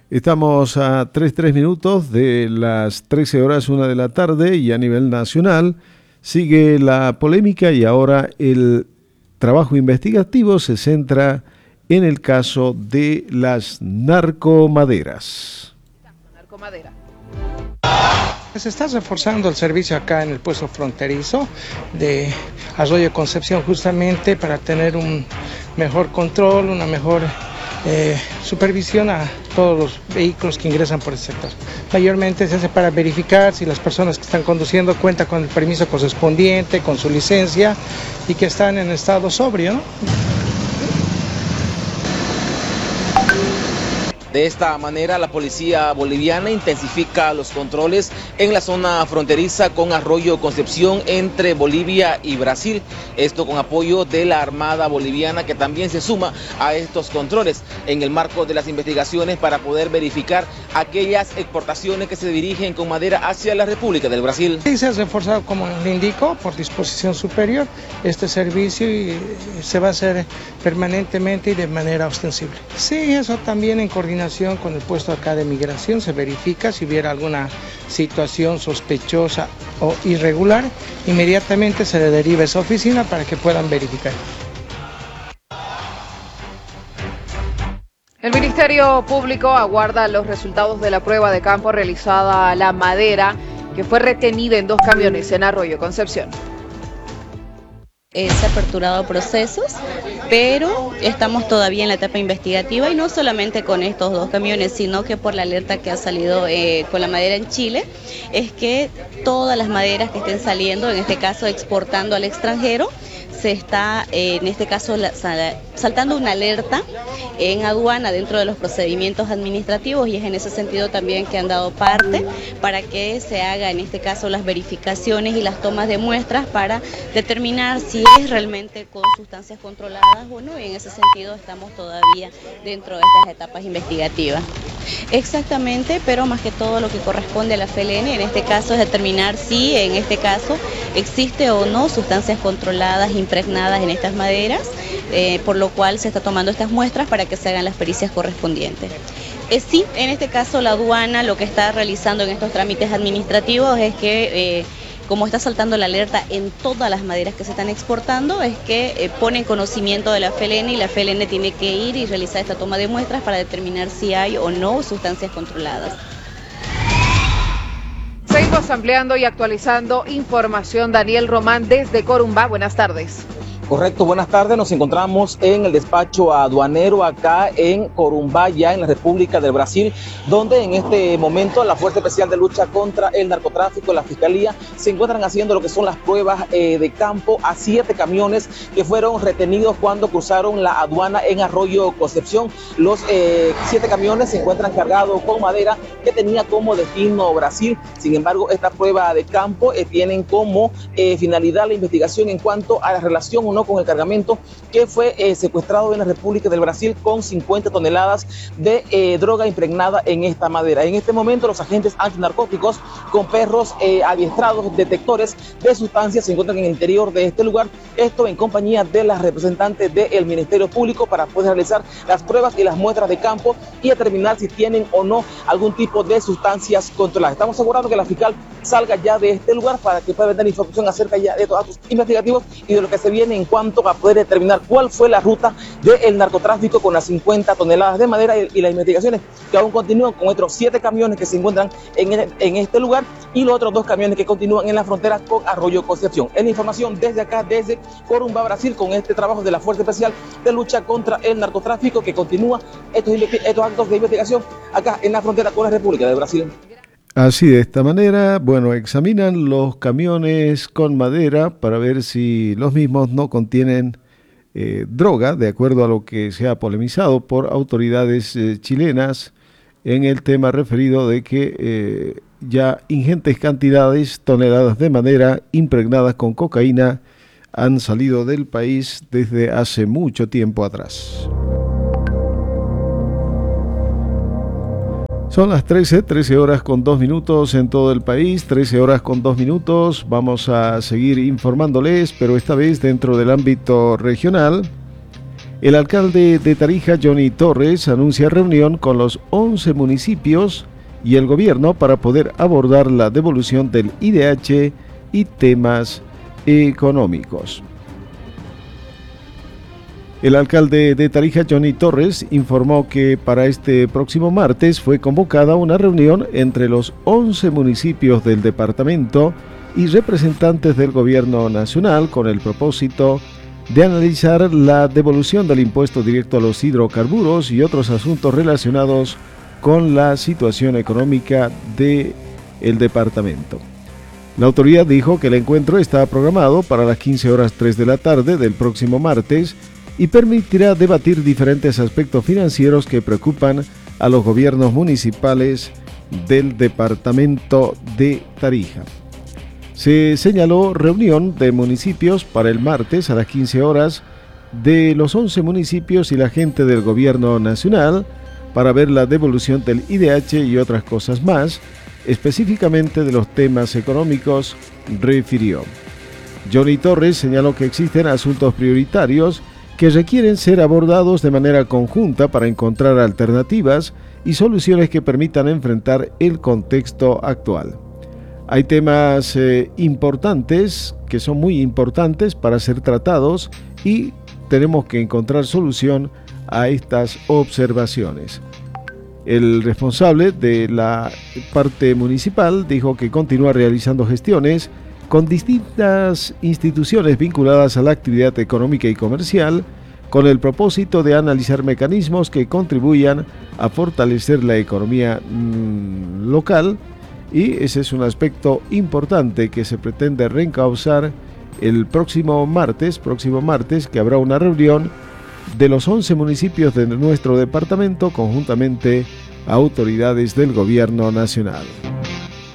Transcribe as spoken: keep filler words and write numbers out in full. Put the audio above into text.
Estamos a tres, tres minutos de las trece horas, una de la tarde, y a nivel nacional sigue la polémica y ahora el trabajo investigativo se centra en el caso de las narcomaderas. Narcomadera. Se está reforzando el servicio acá en el puesto fronterizo de Arroyo Concepción, justamente para tener un mejor control, una mejor eh, supervisión a todos los vehículos que ingresan por el sector. Mayormente se hace para verificar si las personas que están conduciendo cuentan con el permiso correspondiente, con su licencia y que están en estado sobrio, ¿no? De esta manera, la policía boliviana intensifica los controles en la zona fronteriza con Arroyo Concepción entre Bolivia y Brasil. Esto con apoyo de la Armada Boliviana, que también se suma a estos controles en el marco de las investigaciones para poder verificar aquellas exportaciones que se dirigen con madera hacia la República del Brasil. Sí, se ha reforzado, como le indico, por disposición superior este servicio y se va a hacer permanentemente y de manera ostensible. Sí, eso también en coordinación con el puesto acá de migración se verifica si hubiera alguna situación sospechosa o irregular, inmediatamente se le deriva a esa oficina para que puedan verificar. El Ministerio Público aguarda los resultados de la prueba de campo realizada a la madera que fue retenida en dos camiones en Arroyo Concepción. Eh, se ha aperturado procesos, pero estamos todavía en la etapa investigativa y no solamente con estos dos camiones, sino que por la alerta que ha salido eh, con la madera en Chile, es que todas las maderas que estén saliendo, en este caso exportando al extranjero, se está eh, en este caso la, sal, saltando una alerta en aduana dentro de los procedimientos administrativos, y es en ese sentido también que han dado parte para que se haga en este caso las verificaciones y las tomas de muestras para determinar si es realmente con sustancias controladas o no, y en ese sentido estamos todavía dentro de estas etapas investigativas. Exactamente, pero más que todo lo que corresponde a la F L N en este caso es determinar si en este caso existe o no sustancias controladas impregnadas en estas maderas, eh, por lo cual se está tomando estas muestras para que se hagan las pericias correspondientes. Eh, sí, en este caso la aduana lo que está realizando en estos trámites administrativos es que, eh, como está saltando la alerta en todas las maderas que se están exportando, es que eh, pone en conocimiento de la F L N y la F L N tiene que ir y realizar esta toma de muestras para determinar si hay o no sustancias controladas. Seguimos ampliando y actualizando información. Daniel Román desde Corumbá, buenas tardes. Correcto, buenas tardes. Nos encontramos en el despacho aduanero acá en Corumbá, ya en la República del Brasil, donde en este momento la Fuerza Especial de Lucha contra el Narcotráfico, la Fiscalía, se encuentran haciendo lo que son las pruebas eh, de campo a siete camiones que fueron retenidos cuando cruzaron la aduana en Arroyo Concepción. Los eh, siete camiones se encuentran cargados con madera que tenía como destino Brasil. Sin embargo, esta prueba de campo eh, tienen como eh, finalidad la investigación en cuanto a la relación o no con el cargamento que fue eh, secuestrado en la República del Brasil con cincuenta toneladas de eh, droga impregnada en esta madera. En este momento los agentes antinarcóticos con perros eh, adiestrados, detectores de sustancias, se encuentran en el interior de este lugar, esto en compañía de las representantes del Ministerio Público para poder realizar las pruebas y las muestras de campo y determinar si tienen o no algún tipo de sustancias controladas. Estamos asegurando que la fiscal salga ya de este lugar para que pueda dar información acerca ya de estos actos investigativos y de lo que se viene en cuanto a poder determinar cuál fue la ruta del narcotráfico con las cincuenta toneladas de madera y, y las investigaciones que aún continúan con otros siete camiones que se encuentran en, en este lugar y los otros dos camiones que continúan en la frontera con Arroyo Concepción. Es la información desde acá, desde Corumbá, Brasil, con este trabajo de la Fuerza Especial de Lucha contra el Narcotráfico que continúa estos, estos actos de investigación acá en la frontera con la República de Brasil. Así, de esta manera, bueno, examinan los camiones con madera para ver si los mismos no contienen eh, droga, de acuerdo a lo que se ha polemizado por autoridades eh, chilenas en el tema referido de que eh, ya ingentes cantidades, toneladas de madera impregnadas con cocaína han salido del país desde hace mucho tiempo atrás. Son las trece, trece horas con dos minutos en todo el país, trece horas con dos minutos. Vamos a seguir informándoles, pero esta vez dentro del ámbito regional. El alcalde de Tarija, Johnny Torres, anuncia reunión con los once municipios y el gobierno para poder abordar la devolución del I D H y temas económicos. El alcalde de Tarija, Johnny Torres, informó que para este próximo martes fue convocada una reunión entre los once municipios del departamento y representantes del gobierno nacional con el propósito de analizar la devolución del impuesto directo a los hidrocarburos y otros asuntos relacionados con la situación económica del departamento. La autoridad dijo que el encuentro está programado para las quince horas tres de la tarde del próximo martes y permitirá debatir diferentes aspectos financieros que preocupan a los gobiernos municipales del departamento de Tarija. Se señaló reunión de municipios para el martes a las quince horas de los once municipios y la gente del gobierno nacional para ver la devolución del I D H y otras cosas más, específicamente de los temas económicos, refirió. Johnny Torres señaló que existen asuntos prioritarios que requieren ser abordados de manera conjunta para encontrar alternativas y soluciones que permitan enfrentar el contexto actual. Hay temas eh, importantes que son muy importantes para ser tratados y tenemos que encontrar solución a estas observaciones. El responsable de la parte municipal dijo que continúa realizando gestiones con distintas instituciones vinculadas a la actividad económica y comercial, con el propósito de analizar mecanismos que contribuyan a fortalecer la economía mmm, local, y ese es un aspecto importante que se pretende reencauzar el próximo martes, próximo martes que habrá una reunión de los once municipios de nuestro departamento conjuntamente a autoridades del gobierno nacional.